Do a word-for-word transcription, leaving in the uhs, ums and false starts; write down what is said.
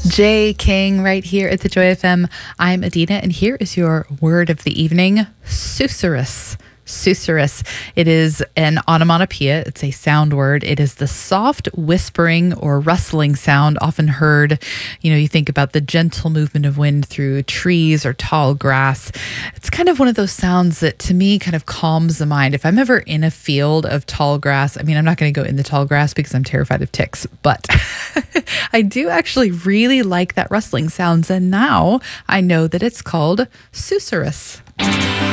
Jay King right here at the Joy F M. I'm Adina, and here is your word of the evening, susurrus. Susurrus. It is an onomatopoeia. It's a sound word. It is the soft whispering or rustling sound often heard. You know, you think about the gentle movement of wind through trees or tall grass. It's kind of one of those sounds that to me kind of calms the mind. If I'm ever in a field of tall grass, I mean, I'm not going to go in the tall grass because I'm terrified of ticks, but I do actually really like that rustling sounds. And now I know that it's called susurrus.